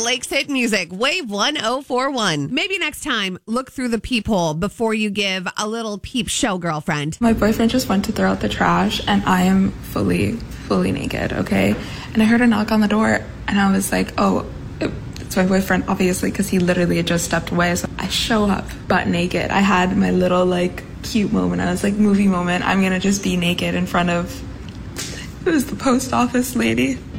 Lake's Hit Music, Wave 1041. Maybe next time, look through the peephole before you give a little peep show, girlfriend. My boyfriend just went to throw out the trash, and I am fully naked, okay? And I heard a knock on the door, and I was like, oh, it's my boyfriend, obviously, because he literally had just stepped away. So I show up butt naked. I had my little, cute moment. I was like, movie moment. I'm going to just be naked in front of, it was the post office lady.